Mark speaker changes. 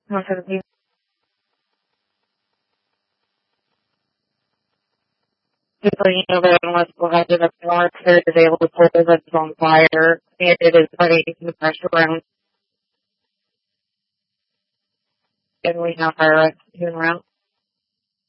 Speaker 1: 117. Just letting you know that unless we'll have it up north, there is able to pull that's on fire, and it is putting the pressure around, and we have fire executing around.